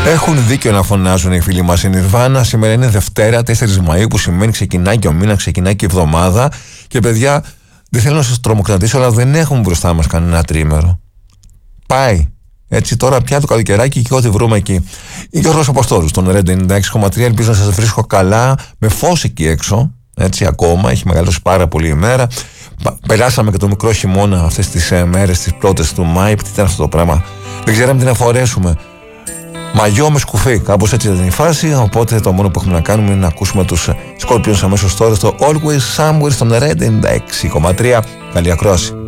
Έχουν δίκιο να φωνάζουν οι φίλοι μας. Η Nirvana σήμερα είναι Δευτέρα 4 Μαΐου, που σημαίνει ξεκινάει και ο μήνα, ξεκινάει και η εβδομάδα. Και παιδιά, δεν θέλω να σας τρομοκρατήσω, αλλά δεν έχουμε μπροστά μας κανένα τρίμερο. Πάει. Έτσι τώρα πια το καλοκαιράκι και ό,τι βρούμε εκεί. Η Γιώργος Αποστόλου στον Red 96,3. Ελπίζω να σας βρίσκω καλά, με φως εκεί έξω. Έτσι ακόμα, έχει μεγαλώσει πάρα πολύ η μέρα. Περάσαμε και το μικρό χειμώνα αυτές τις μέρες, τις πρώτες του Μάη. Τι ήταν αυτό το πράγμα, δεν ξέραμε τι να φορέσουμε. Μαγιό με σκουφί, κάπως έτσι ήταν η φάση. Οπότε το μόνο που έχουμε να κάνουμε είναι να ακούσουμε τους Scorpions αμέσως τώρα στο Always Somewhere στον Red 96,3. Καλή ακρόαση.